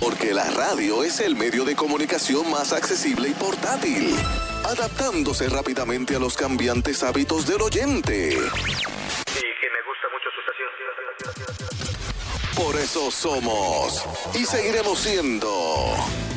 Porque la radio es el medio de comunicación más accesible y portátil, adaptándose rápidamente a los cambiantes hábitos del oyente. Y que me gusta mucho su estación. Por eso somos y seguiremos siendo